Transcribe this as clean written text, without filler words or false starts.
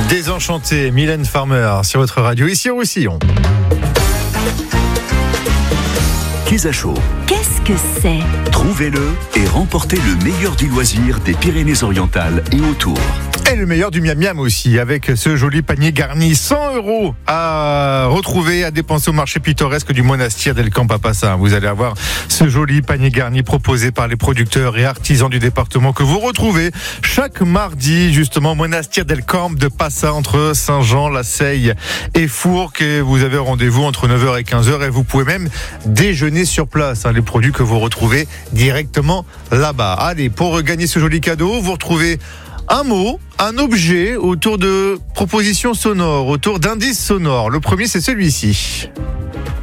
Désenchanté, Mylène Farmer sur votre radio, ici au Roussillon. Quesacho. Qu'est-ce que c'est ? Trouvez-le et remportez le meilleur du loisir des Pyrénées-Orientales et autour. Et le meilleur du miam miam aussi, avec ce joli panier garni, 100 € à retrouver, à dépenser au marché pittoresque du Monastir del Camp à Passa. Vous allez avoir ce joli panier garni proposé par les producteurs et artisans du département que vous retrouvez chaque mardi, justement, au Monastir del Camp de Passa, entre Saint-Jean, La Seille et Fourques. Et vous avez rendez-vous entre 9h et 15h et vous pouvez même déjeuner sur place, les produits que vous retrouvez directement là-bas. Allez, pour gagner ce joli cadeau, vous retrouvez un mot, un objet autour de propositions sonores, autour d'indices sonores. Le premier, c'est celui-ci.